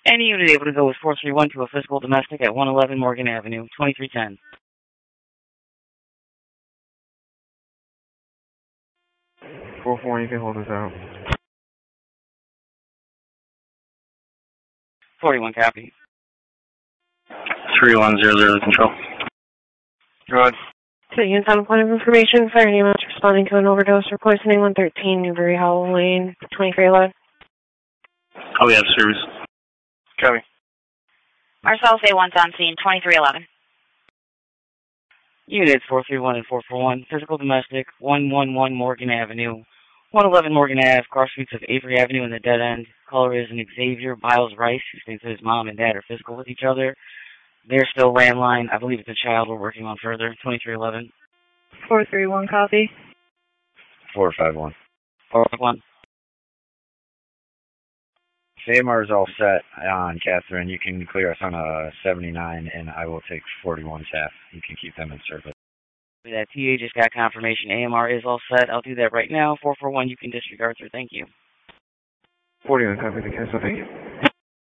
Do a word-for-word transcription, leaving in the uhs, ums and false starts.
Any unit able to go with four three one to a physical domestic at one eleven Morgan Avenue, twenty-three ten. four four one, you can hold us out. forty-one, copy. three one zero zero control. Go ahead. So units on a point of information, fire ambulance responding to an overdose or poisoning, one thirteen Newbury Howell Lane, twenty-three eleven. Oh, we have service. Copy. Marcellus A one's on scene, twenty-three eleven. Units four three one and four four one, physical domestic, one eleven Morgan Avenue, one eleven Morgan Ave, cross streets of Avery Avenue in the dead end. Caller is an Xavier Biles Rice, who thinks that his mom and dad are physical with each other. They're still landline. I believe it's a child we're working on further, twenty-three eleven. four three one, copy. four five one. four five one. A M R is all set on Catherine. You can clear us on a seventy-nine, and I will take forty-one staff. You can keep them in service. That T A just got confirmation. A M R is all set. I'll do that right now. four four one, you can disregard, sir. Thank you. forty-one, copy the cancel. Thank you.